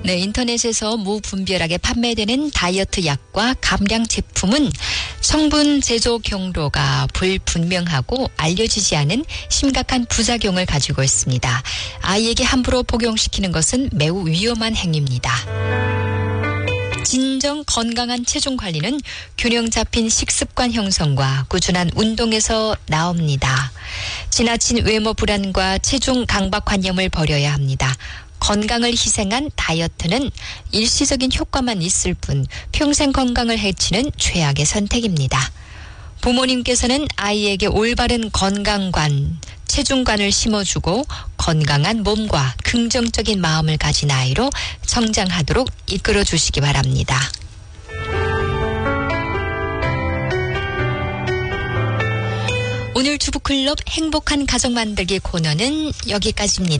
네, 인터넷에서 무분별하게 판매되는 다이어트 약과 감량 제품은 성분 제조 경로가 불분명하고 알려지지 않은 심각한 부작용을 가지고 있습니다. 아이에게 함부로 복용시키는 것은 매우 위험한 행위입니다. 진정 건강한 체중 관리는 균형 잡힌 식습관 형성과 꾸준한 운동에서 나옵니다. 지나친 외모 불안과 체중 강박관념을 버려야 합니다. 건강을 희생한 다이어트는 일시적인 효과만 있을 뿐 평생 건강을 해치는 최악의 선택입니다. 부모님께서는 아이에게 올바른 건강관, 체중관을 심어주고 건강한 몸과 긍정적인 마음을 가진 아이로 성장하도록 이끌어 주시기 바랍니다. 오늘 주부클럽 행복한 가정 만들기 코너는 여기까지입니다.